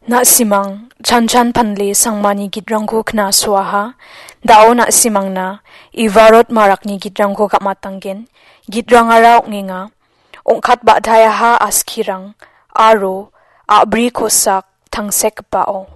Na simang chan panli sangmani gidrangko kna swaha dao na simang na ivarot marakni gidrangko kapmatanggen gidrangara nginga ongkat ba dayaha askirang aro abri kosak tangsek bao.